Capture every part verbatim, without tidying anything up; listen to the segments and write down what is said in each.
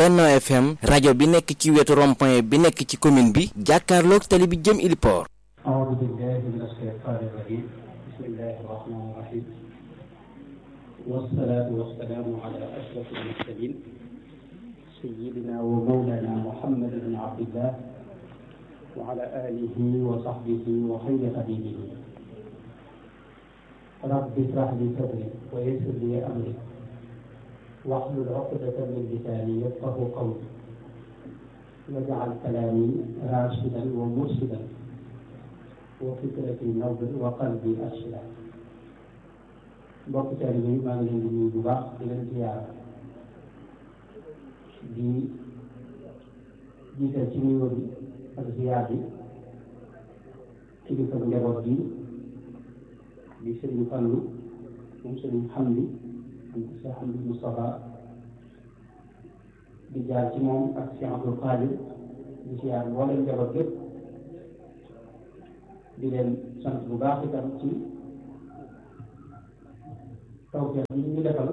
Benno F M rajo bi nekk ci wetu rond-point bi nekk ci commune bi jàkkaarloog tali bi jëm Iliport. A'uuzu billaahi mina shaytaani rajiim. Bismillaahi rahmaani rahiim. Wassalaatu wassalaamu alaa ashrafil mursaliin sayyidinaa wa mawlaanaa Muhammad ibn Abdillah wa alaa aalihi wa sahbihi wa xayri xadiimihi. Rabbi ishrah li sadrii wa yassir li amrii wahlul uqdatan min lisaanii yafqahu qawlii waj'al kalaamii raashidan wa murshidan wa fikratii nawwir wa qalbii arshidaa. mbokk taalibe yi maa ngi leen di nuyu bu baax di leen ziyaara di jiital ci nuyoo bi ak ziyaar bi kilifa njaboot bi di Sëriñ Fallu moom Sëriñ Hamdi am Cheikh Hamdi Moustapha di jaar ci moom ak Cheikh Abdou Khadir di ziyaar mboolem njaboot yëpp di leen sant bu baax itam ci tawfeex yi ñu defal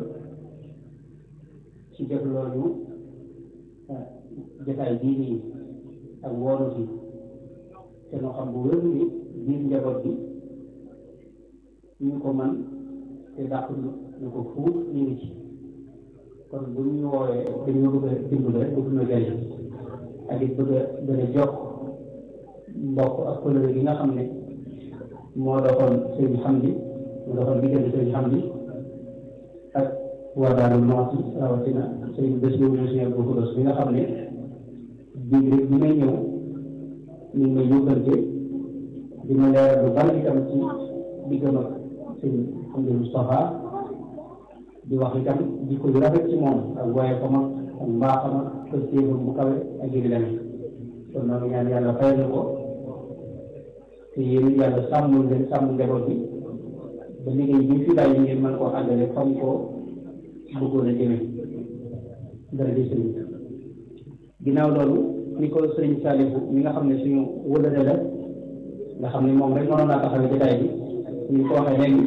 ci def loolu jotaay bii nii ak woonu si te noo xam bu wér ni biir njaboot bi ñu ko man te dàq ñu ko fuuf ñu ngi ci kon bu ñu woowee dañoo bëgg a dimbali rek bëgg na jëriñ ak it bëgg a gën a jokk mbokk ak kóllëre gi nga xam ne moo doxoon Sëriñ Hamdi moo doxoon diggante Sëriñ Hamdi ak waa Daaru Muxti rawatina Sëriñ Bassirou Moussa Abdou Khoudoss bi nga xam ne bii rek bi may ñëw ñu ngi may yóbbante di ma leeral lu bari itam ci diggam ak Sëriñ Hamdi Moustapha di wax itam di ko rafet ci moom ak woyofam ak mbaaxam ak pëstéefam bu kawe ak yi demee kon noonu ñaan yàlla fayal na ko te yéen yàlla sàmmul leen sàmm njaboot bi ba liggéey bi fi bàyyi ngeen mën koo àggale fam koo bëggoon a jëmee dara di sëriñ ginnaaw loolu ni ko sëriñ Saliou mi nga xam ne suñu wëlëre la nga xam ne moom rek noonu laa taxawee jotaay bi ñu ko waxee léegi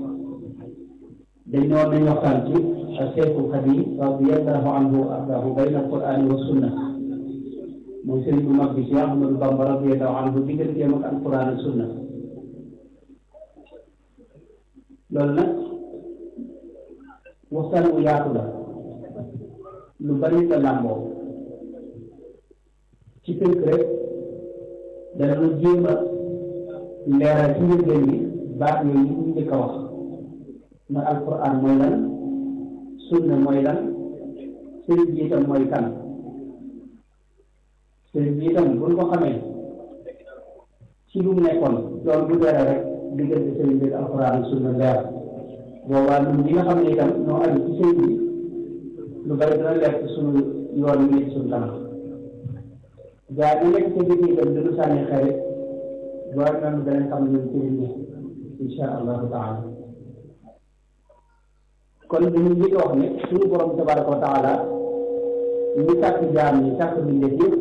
dañ noonu nañ waxtaan ci Cheikhul Khadim radiyallahu anhu wa ardaahu bayna al-Qur'ani wa sunna mooy sëriñ bu mag bi Cheikh Ahmadou Bamba radiyallahu anhu digganteem ak al-Qur'an ak sunna loolu nag waxtaan wu yaatu la lu bari la làmboo ci tënk rek dana jéem a leeral ci njëlbeen bi baat yooyu ñu njëkk a wax na alquran mooy lan sunna mooy lan sëriñ bi itam mooy kan sëriñ bi itam buñ ko xamee ci lu mu nekkoon loolu bu leeral rek diggante sëriñ bi alquran sunna leer boobaa ñun ñi nga xam ne itam noo aju ci sëriñ bi lu bari dana leer ci sunu yoon yi nekk suñu kanam gaa yi nekk sa biir itam dinu sànni xëy rek boo même danañ xam ñun sëriñ bi insha allahu taala kon dañu njëkk wax ne suñu borom tabaraka wa taala ñu sàkk jaam ñi sàkk bindee yëpp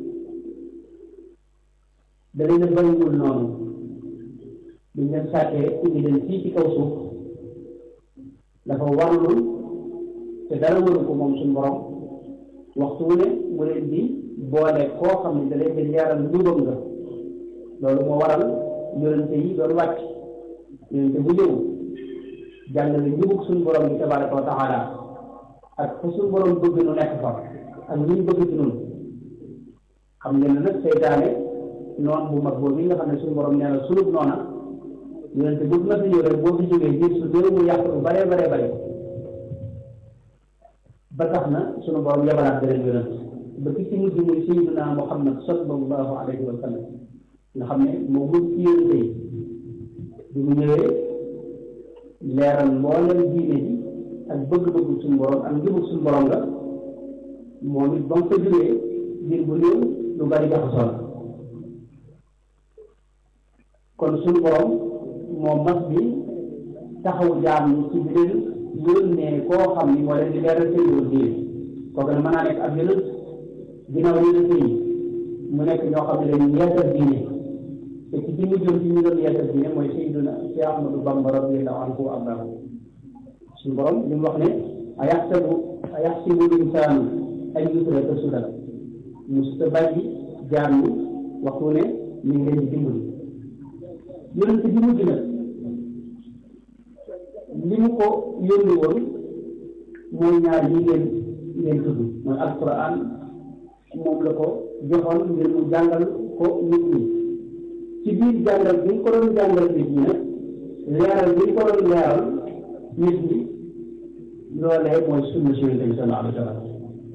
da leen a bariwul noonu buñ leen sàkkee indi leen fii ci kaw suuf dafa warlu te dara waru ko moom suñu borom waxtu wu ne mu leen di boole koo xam ne da leen di leeral njubam nga loolu moo waral yonente yi doon wàcc yonente bu ñëw jàngale njubug suñu borom bi tabaraka wa taala ak fa suñu borom bëgg nu nekk fa ak ñu bëgg ci ñun xam ngeen ne nag seytaane noon bu mag boobu nga xam ne suñu borom nee na sulub noona yonente bu ma fi ñëw rek boo fi jógee biir su dee mu yàq lu bare bare bare ba tax na suñu borom yabalaat beneen yonent ba ki ci mujj muy sayyidina Muhammad sallallahu alayhi wa sallam nga xam ne moo mujj ci yonente yi bi mu ñëwee leeral mboolem diine ji ak bëgg-bëgg suñu borom ak njubug suñu borom la moom it ba mu fa jógee ngir bu néew lu bari jaxasoo la kon suñu borom moo mas bi taxaw jaam ñi ci biir yónnee koo xam ni moo leen di leeral seen yoon diine kooku ne mën naa nekk ab yonent ginnaaw yonent yi mu nekk ñoo xam ne dañuy yeesal diine te ci bi mu jëm ci ñu doon yeesal diine mooy Sayyiduna Cheikh Ahmadou Bamba radiyallahu anhu wa ardaahu suñu borom li mu wax ne ayaxsabu ayaxsibu l-insaanu ay yusra te sudal mos ta bàyyi jaam ñi waxtu ne ñu ngi leen di dimbali yonent bi mujj nag li mu ko yónni woon mooy ñaar yi ngeen ngeen tudd mooy alquran moom la ko joxoon ngir mu jàngal ko nit ñi ci biir jàngal bi ko doon jàngal nit ñi nag leeral bi ko doon leeral nit ñi loolee mooy sunna si Yonent bi sallallahu alayhi wa sallam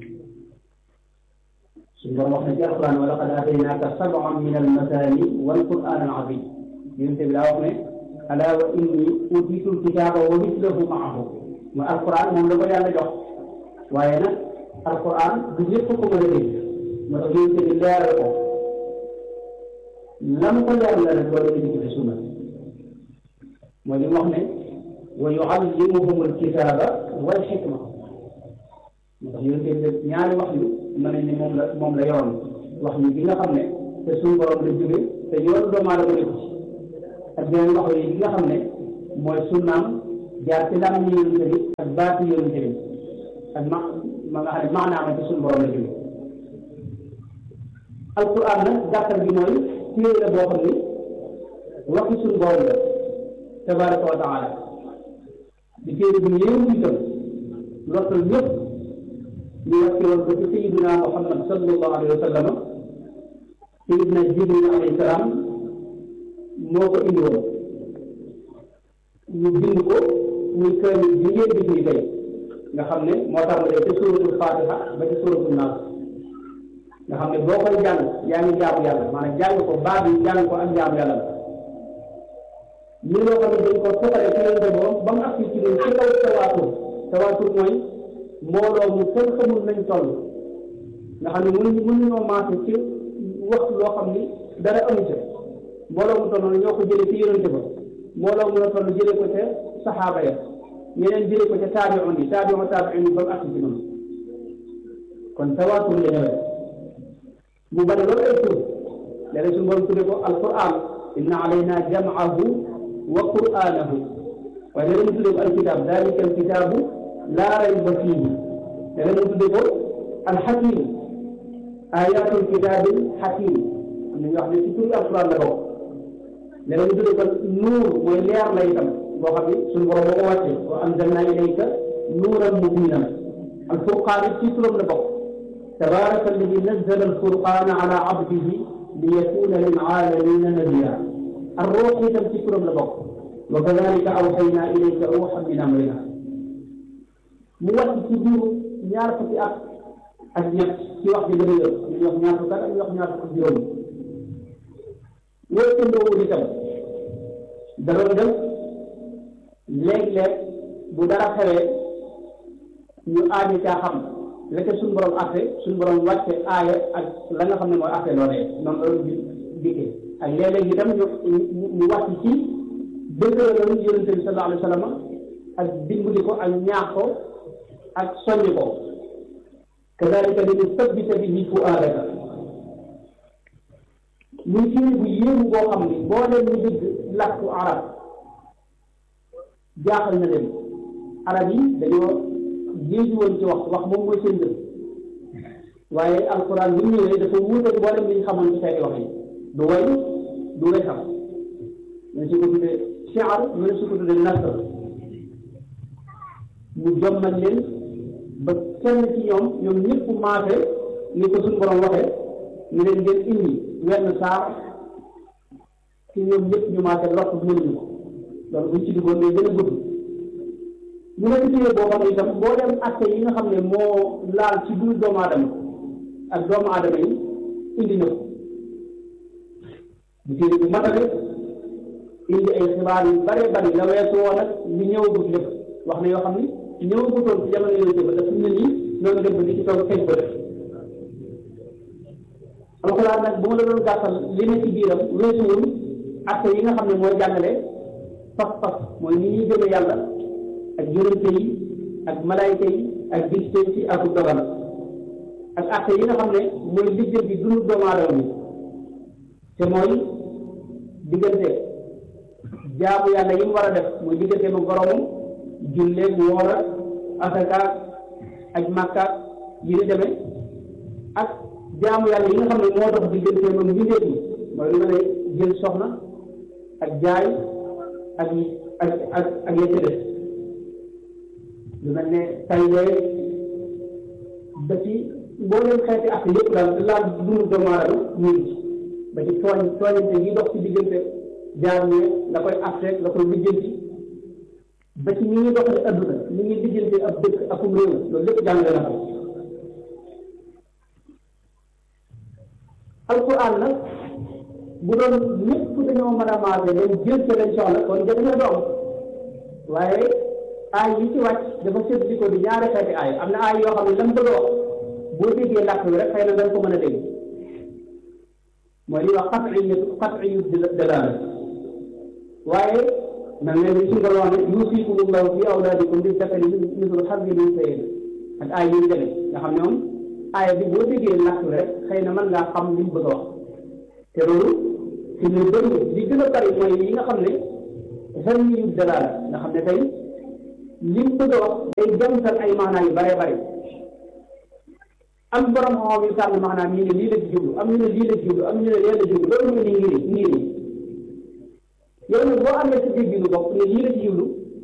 suñu borom wax na ci alquran wa laqad aataynaaka sab'an min al-mathani wal qur'an al-azim Yonent bi daa wax ne alaa wa inni utiitul kitaaba wa mislahu ma'ahu mooy alquran moom la ko yàlla jox waaye nag alquran du ñëpp ko mën a dégg moo tax Yonent bi leeral ko lam ko leeral la nag loolu dañu ko sunna mooy li mu wax ne wa yuallimuhum alkitaaba wal xikma moo tax Yonent bi ñaari wax yu mën nañ ne moom la moom la yoroon wax yu bi nga xam ne te suñu borom la jóge te yoon doomu aadama nekku ci ak yeneen wax yi bi nga xam ne mooy sunnaam jaar ci lam ni Yonent bi ak baati Yonent bi ak ma ma nga xam ne maanaam ci suñu borom la jóge alquran nag gàttal bi mooy téere la boo xam ni waxi suñu borom la tabaraka wa taala di téere bu yéewu itam lottal ñëpp ñu wàcce woon ko ci sayidina Muhammad sallallahu alayhi wa sallam sayidina Jibril alayhi salaam moo ko indi woon ñu bind ko muy kaamil bi ngeen gis ni tey nga xam ne moo tàmbalee ca suratul Fatiha ba ca suratul Naas nga xam ne boo koy jàng yaa ngi jaamu yàlla maanaam jàng ko baat yi jàng ko ak jaamu yàlla la ñu loo xam ne dañ ko sotale ci leen borom ba mu agsi ci leen ci kaw tawaatur tawaatur mooy mbooloo mu kenn xamul nañ toll nga xam ne mënuñu mënuñoo maase ci wax loo xam ni dara amu ca mbooloo mu toll ñoo ko jëlee ci yonente ba mbooloo mu la toll jëlee ko ca saxaaba ya ñeneen jëlee ko ca taabi'un yi taabi'un taabi'un yi ba mu agsi ci noonu kon tawaatur la ñëwee mu bari loolu ay tur léeg-léeg suñu borom tudde ko alquran inna alayna jam'ahu wa qur'anahu waaye léeg-léeg mu tudde ko alkitab dalika alkitabu laa rayba fiihi léeg-léeg mu tudde ko alxakim ayatul kitabil xakim am na ñoo xam ne ci turi alquran la bokk léeg-léeg mu tudde ko nuur mooy leer la itam boo xam ne suñu borom moo ko wàcce wa anzalna ilayka nuuran mubiinan alfurqaan it ci turam la bokk tabaraka alladi nazzala alfurqana ala abdihi liyakuna lilaalamina nabiyya arruux itam ci turam la bokk wa kadalika awxayna ilayka ruuxan min amrina mu wàcc ci biiru ñaar fukki at ak ñett ci wax bi gën a yor ñu wax ñaar fukki at ak ñu wax ñaar fukki juróom wóor tëndoowul itam da doon def léeg-léeg bu dara xewee ñu aaji caa xam la ca suñu borom atte suñu borom wàcce aaya ak la nga xam ne mooy atte loolee noonu loolu di dikkee ak léeg-léeg itam ñu ñu wàcc ci dëgëraloon yonente bi sallallahu alayhi wa sallam ak dimbali ko ak ñaax ko ak soññ ko kadalika li nusabbita bihi fuaadaka muy téere bu yéemu boo xam ni boo leen ñu dégg làkku arab jaaxal na leen arab yi dañoo géeju woon ci wax wax moom mooy seen dëgg waaye alquran bu ñëwee dafa wuute mboolem li ñu xamoon ci xeeti wax yi du way du way xam ñu si ko tuddee shi'r ñu si ko tuddee nasr mu jommal leen ba kenn ci ñoom ñoom ñëpp maase ni ko suñu borom waxee ñu leen ngeen indi wenn saar ci ñoom ñëpp ñu maase lott mënuñu ko loolu buñ ci duggoon day gën a gudd ñu nekk téere boo xam ne itam boo dem atte yi nga xam ne moo laal ci biir doomu aadama ak doomu aadama yi indi na ko bu téere bu matale indi ay xibaar yu bare bari la weesu woon ak li ñëwagut lépp wax na yoo xam ni ñëwagutoon ci jamono yooyu ba daf ñu nii ñoo dem ba di ci toog kañ ko def alxuraan nag bu ma la doon gàttal li ne ci biiram weesuwul atte yi nga xam ne mooy jàngale pas-pas mooy ni ñuy gëme yàlla ak yonente yi ak malaayka yi ak bis ci ak dogal ak atte yi nga xam ne mooy lijjël bi dundu doomu aadama bi te mooy diggante jaamu yàlla yi mu war a def mooy diggante ma boromam julleeg woor ak asaka ak màkka yi ni demee ak jaamu yàlla yi nga xam ne moo dox diggante moom mbindeef yi mooy lu mel ne jël soxna ak jaay ak ak ak ak ya ca des lu mel ne taylee ba ci mbooleem xeeti ak yëpp daal laal dundu doomu aadama ñu ngi ci ba ci tooñ tooñante yi dox ci diggante jaar ñee la koy afteek la koy lijjanti ba ci ni ñuy doxale adduna ni ñuy lijjanti ab dëkk akum réew loolu lépp jàngale na ko alquran nag bu doon ñëpp dañoo mën a maase leen jël ca lañ soxla kon jafe na doom waaye aay yi ci wàcc dafa sédd di ko di ñaari xeeti aay am na aay yoo xam ne lam bëgg a wax boo déggee làkk bi rek xëy na danga ko mën a dégg mooy li wax qat'iyyu qat'iyyu dalaala waaye man ne li suñu borom wax ne yuusiikumullaahu fii awlaadikum lizzakari mislu hazzil unsayayni ak aay yi ñu demee nga xam ne moom aaya bi boo déggee làkk bi rek xëy na mën ngaa xam li mu bëgg a wax te loolu ci lu bëri li gën a bari mooy yi nga xam ne zanniyu dalaala nga xam ne tey li mu bëgg a wax day jamtal ay maanaa yu bare bare am borom xam-xam yu tànn maanaam ñu ne lii la ci jublu am ñu ne lii la ci jublu am ñu ne lee la jublu loolu mooy ni ngiri ngiri yow nag boo amee sa dégg lu bopp ne lii la ci jublu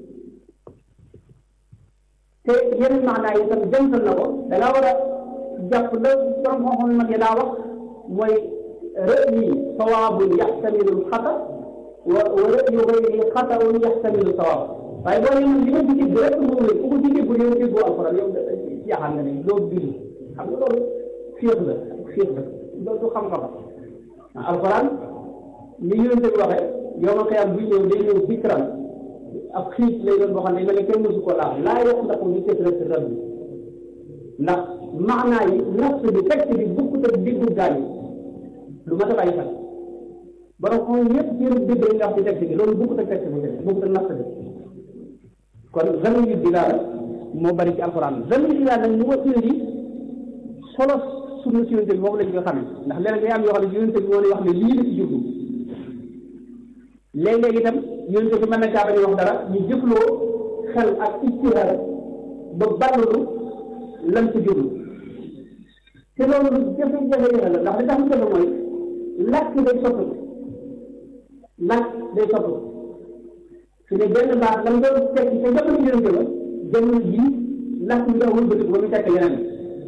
te yeneen maanaa yi tam jamtal na ko da ngaa war a jàpp la borom xam-xam mag yi daa wax mooy ra'yi sawaabun yaxtamilu xata wa wa ra'yu gayri xataun yaxtamilu sawaab waaye boo nee man li ma ci dégg rek moom la ku ko ci déggul yow déggoo alxuraan yow jaaxal nga ne loolu bind xam nga loolu féex la féex la loolu du xam-xam alxuraan ni yonente bi waxee yow ma xëyam buy ñëw day ñëw bikran ab xiit lay doon boo xam ne ma ne kenn mësu ko laal laa yokk ndax ñu këtrati rab bi ndax maanaa yi nafs bi texte bi bukkut ak déggu gaal yi lu mat a bàyyi xel borom xam ñëpp séeru dégg yi nga wax ci texte bi loolu bukkut ak texte bi bukkut ak nafs bi kon zanniyu dilaala moo bari ci alxuraan zanniyu dilaala nag mu ko indi solo sunna si yonente bi moom lañ ko xamee ndax léeg-léeg day am yoo xam ne yonente bi moo lay wax ne lii la ci jublu léeg-léeg itam yonente bi mën na kaa bañ wax dara ñu jëfloo xel ak ijtihaad ba barlu lan ci jublu te loolu lu jafe-jafe la ndax li tax mu jafe mooy làkk day soppi làkk day soppi su ne benn baat lam doon tekk te jamono yonente ba jamono jii làkk bi daa wëlbatiku ba mu tekk yeneen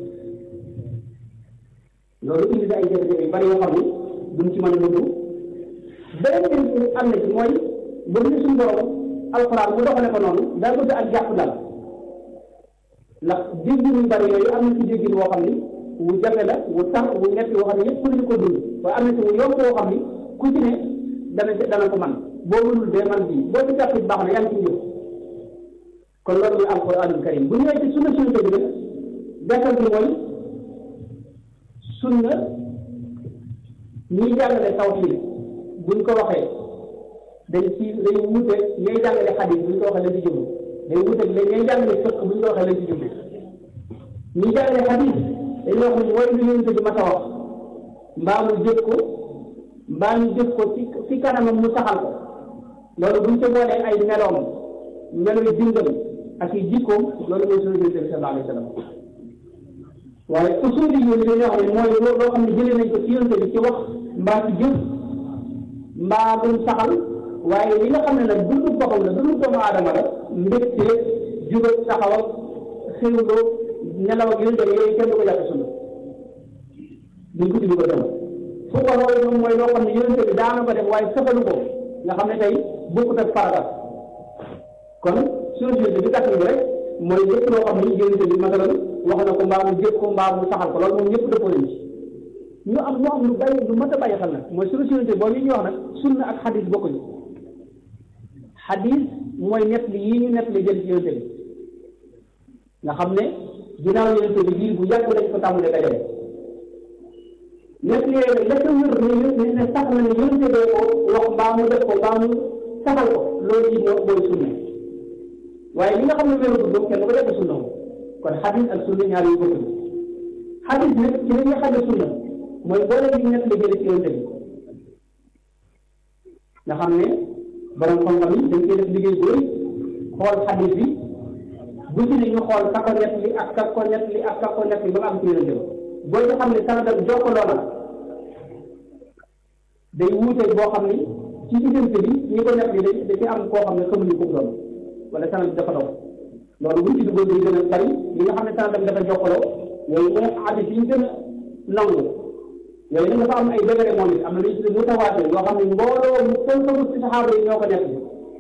loolu indi na ay jafe-jafe yu bari yoo xam ne duñ ci mën a dugg beneen bi am na ci mooy bu ñu suñu borom alxuraan mu doxale ko noonu daa bëgg ak jàpp dal ndax dégg yu bari yooyu am na ci déggin woo xam ni wu jafe la wu tax wu ñett woo xam ne ñëpp mënuñu ko dund waaye am na ci wu yomb woo xam ni ku ci ne dana dana ko man boo mënul dee man bii boo ci jàpp baax na yaa ngi ci ñëw kon loolu mooy alxuraanul karim bu ñëwee ci sunna sunna bi nag gàttal bi mooy sunna ñiy jàngale tawhiid buñ ko waxee dañ ci dañ wute ñay jàngale xadiis buñ ko waxee lañ ci jublu dañ wute ñay jàngale fiqh buñ ko waxee lañ ci jublu ñiy jàngale xadiis dañuy wax ne mooy lu yonent bi mas a wax mbaa mu jëf ko mbaa ñu jëf ko ci ci kanamam mu saxal ko loolu buñ ca boolee ay meloom meloy dindam ak i jikkoom loolu mooy sunna yonent bi sallallahu alayhi wa sallam waaye usul yi ñoom dañuy wax ne mooy loo xam ne jëlee nañ ko ci yonent bi ci wax mbaa ci jëf mbaa luñ saxal waaye li nga xam ne nag dundu boppam la dundu doomu aadama la mbégte jubal taxawal xéwloo nelaw ak yooyu yooyu kenn du ko jàpp sunna duñ ko tudd ko dem fu ko loolu moom mooy loo xam ne yonent bi daana ko def waaye saxalu ko nga xam ne tey bokkut ak farata kon sunna yonent bi gàtt bi rek mooy lépp loo xam ne yonent bi masalan wax na ko mbaa mu jëf ko mbaa mu saxal ko loolu moom ñëpp dëppoo nañ ci ñu am ñu am lu bàyyi lu mat a bàyyi xel nag mooy sunna yonent boobu yi ñuy wax nag sunna ak xadis bokkuñu xadis mooy nett li yii ñu nett li jël ci yonent bi nga xam ne ginnaaw yonent bi lii bu yàgg lañ ko tàmbalee dajale nett li yooyu la ca wér ne ne sax na ne yonent bee ko wax mbaa mu def ko mbaa mu saxal ko loolu yi moo mooy sunna waaye li nga xam ne wéru du kenn ko def sunna kon xadis ak sunna ñaar yu bokkuñu xadis nag ci la ñuy xamee sunna mooy boole bi ñett la jële ci yonent bi nga xam ne borom xam-xam yi dañ koy def liggéey booy xool xadis bi bu ci ne ñu xool ka ko ñett li ak ka ko ñett li ak ka ko ñett li ba mu am ci yonent bi boo ci xam ne sanadam jokkaloo na day wuuteeg boo xam ni ci diggante bi ñi ko nekk ni da ci am koo xam ne xamuñu ko doon wala sanad dafa doon loolu buñ ci duggoon day gën a bari yi nga xam ne sanadam dafa jokkaloo yooyu mooy hadis yi ñu gën a nangu yooyu nag dafa am ay degré moom it am na lu ñu tuddee mutawaatir yoo xam ne mbooloo mu kenn xamul ci saxaaba yi ñoo ko nekk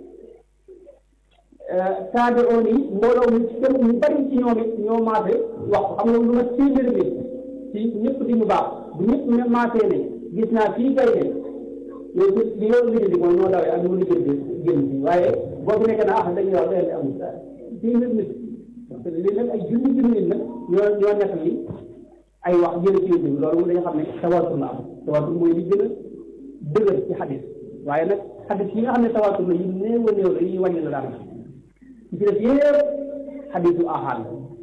taabi'oon yi mbooloo mu kenn mu bari ci ñoom it ñoo maase wax xam nga lu ma téeméer bi ci ñëpp di mu baax bu ñëpp ne maasee ne gis naa fii kay ne loolu li yow liggéey bi mooy ñoo dawee ak ñu liggéey bi génn bi waaye boo fi nekkee naa ah dañuy wax leen amul téeméer nit parce que lii nag ay junni junni nit nag ñoo ñoo nekk li ay wax jële ci yéen loolu dañu xam ne tawaatur la am tawaatur mooy li gën a dëgër ci xadis waaye nag xadis yi nga xam ne tawaatur la yu néew a néew la yi wàññi la daanaka ci def yëpp xadisu ahad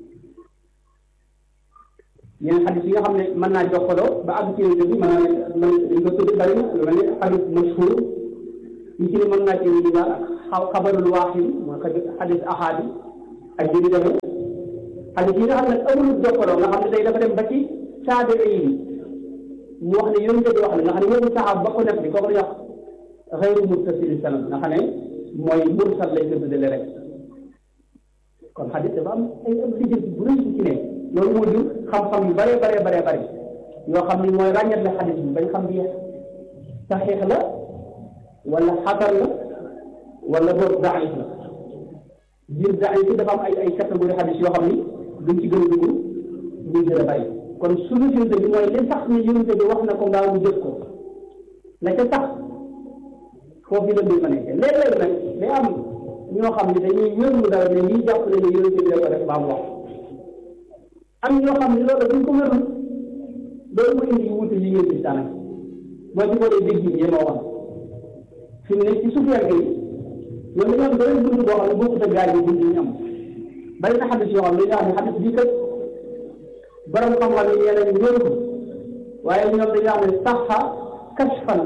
yeneen xadis yi nga xam ne mën naa jokkaloo ba àgg ci yéen bi mën naa ne mën dañ ko tudd bari na lu mel ne xadis mashhur yi ci ne mën naa ci ñu daal ak xabarul waaxid mooy xadis ahad yi ak jëri demee xadis yi nga xam ne amul jokkaloo nga xam ne day dafa dem ba ci taabi'i yi mu wax ne yonent bi wax ne nga xam ne yéen saxaab ba ko nekk bi kooku la wax xayru muttasili sanad nga xam ne mooy mursal lañ ko tuddee rek kon xadis dafa am ay am lijjanti bu rëy ci ne loolu moo jur xam-xam yu bëree bëree bëree bëri yoo xam ni mooy ràññat la xadis bi bañ xam bi saxiix la wala xasan la wala boobu daif la biir daif dafa am ay ay catégorie xadis yoo xam ni duñ ci gën a dugg muy gën a bëri kon suñu yonent bi mooy li sax ni yonent bi wax na ko ngaa mu jëf ko la ca sax foofu la mbir ma nekkee léeg-léeg nag day am ñoo xam ne dañuy wérlu dara ne lii jàpp ne ne yonent bi la ko def baa mu wax am ñoo xam ne loolu duñ ko wérlu loolu mooy indi wuute yi ngeen gis daanaka mooy ci boolee dégg yi moo wax fi mu ne ci suufiyàgg yi ñoom dañoo am beneen bunt boo xam ne bokkut ak gaay yi bunt ñu am bari na xadis yoo xam ne dañoo xam ne xadis bii kat borom xam-xam yi nee nañ wéru waaye ñoom dañoo xam ne saxa kashfan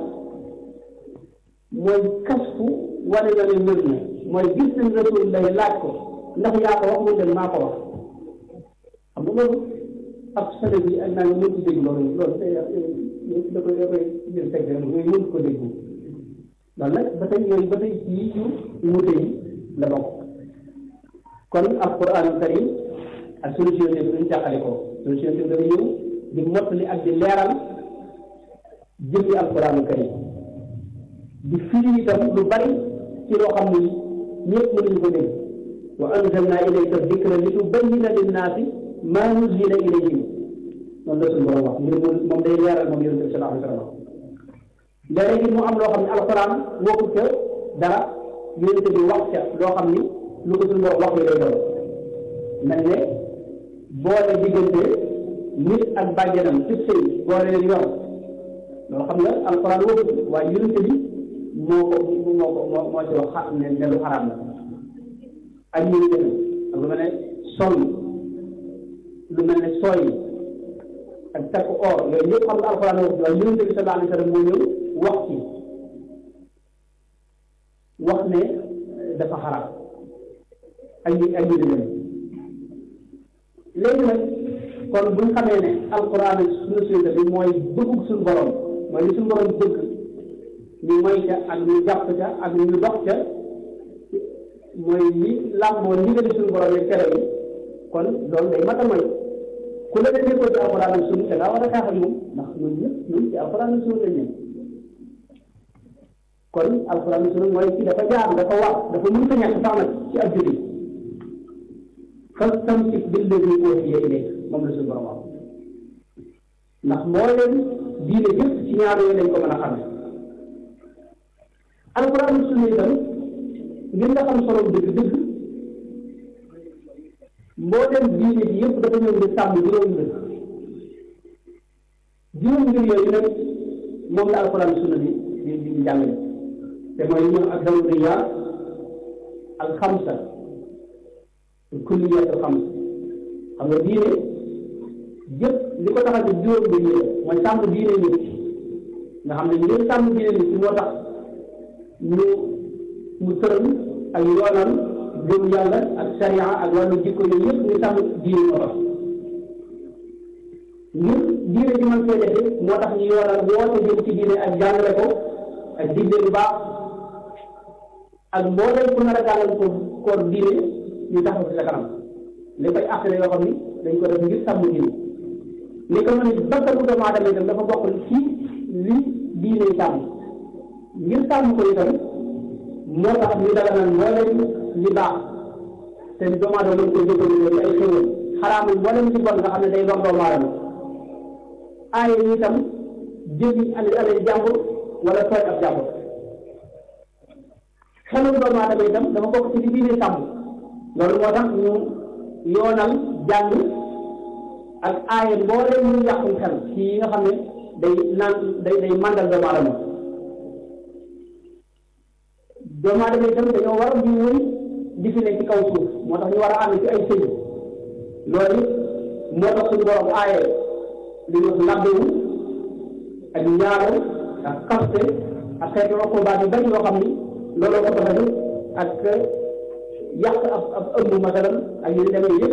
mooy kashfu wane na ne wér na mooy gis nañ Rasulullah laaj ko ndax yaa ko wax mu dem maa ko wax xam nga loolu ak sene bi ak naa nga mën ci dégg loolu loolu day da koy da koy jël teg rek yooyu mën ko dégg loolu nag ba tey yooyu ba tey ci yu wute yi la bokk kon alquranul karim ak solution bi duñ jàqale ko solution bi dafa ñëw di mottali ak di leeral jëmmi alquranul karim di firi itam lu bari ci loo xam ni ñëpp mënuñu ko dégg wa anzalna ilayka dikra li tubayyina linnaasi maa nuzila ilayhim noonu la suñu borom wax ngir moom day leeral moom yonent bi sallallahu alayhi wa sallam léegi mu am loo xam ne alquran waxu ca dara yonent bi wax ca loo xam ni lu ko suñu borom wax yi lay doon mel ne boole diggante nit ak bàjjenam ci sëy boole leen yor loolu xam nga alquran waxu waaye yonent bi moo ko moo ko moo moo ci wax xa ne ne lu xaraam la ak ñu def ak lu mel ne sol lu mel ne sooy ak takk or yooyu yëpp xam nga alxuraan wax waaye yonent bi sallallahu alayhi wa sallam moo ñëw wax ci wax ne dafa xaraam ak ñu ak ñu def léegi nag kon bu ñu xamee ne alxuraan ak suñu suñu bi mooy bëggu suñu borom mooy li suñu borom bëgg ñu moy ca ak ñu jàpp ca ak ñu dox ca mooy li làmboo ndigali suñu borom yi tere yi kon loolu day mat a moy ku la defee ko ci alxuraan ak sunna da ngaa war a xeex ak moom ndax ñun ñëpp ñun ci alxuraan ak sunna lañ ne kon alxuraan ak sunna mooy ci dafa jaar dafa wax dafa mënut a ñàkk sax nag ci ab jullit fastamsik billazii uuhiya ilayk moom la suñu borom wax ndax moo leen diine yëpp ci ñaar yooyu lañ ko mën a xamee alxuraan ak sunna itam ngir nga xam solo dëgg-dëgg mboolem diine ji yëpp dafa ñëw di sàmm juróom mbir juróom mbir yooyu nag moom la alxuraan sunna bi di di di jàngale te mooy ñu ak daruriya al xamsa kulliyat al xamsa xam nga diine yëpp li ko tax a juróom mbir yi mooy sàmm diine nit nga xam ne ngir sàmm diine nit moo tax ñu mu tëral ak yoonal gëm yàlla ak sariya ak wàllu jikko yooyu yëpp ñu sàmm diine moo tax ngir diine ji mën koy defee moo tax ñu yoonal woote jëm ci diine ak jàngale ko ak digle lu baax ak mbooleem ku nar a jàngal ko koor diine ñu taxaw ci sa kanam li koy àq yoo xam ni dañ ko def ngir sàmm diine li ko mën a bakkanu doomu aadama itam dafa bokk ci li diine sàmm ngir sàmm ko itam moo tax ñu daganal mbooleem li baax te doomu aadama mën koy jëfandikoo ci ay xéwal xaraamul mbooleem ci bon nga xam ne day lor doomu aadama aaye yi itam jëli alal alal jàmbur wala tooñ ab jàmbur xelum doomu aadama itam dafa bokk ci li diine sàmm loolu moo tax ñu yoonal jàng ak aaye mbooleem ñu yàqum xel ci yi nga xam ne day naan day day màndal doomu aadama doomu aadama itam dañoo war di wëy di fi nekk ci kaw suuf moo tax ñu war a ànd ci ay sëy loolu moo tax suñu borom aaye li ñu wax labbewu ak ñaaro ak kaste ak xeetu combat yu bari yoo xam ni looloo ko tax a jóg ak yàq ab ab ëmb masalan ak yu demee yëpp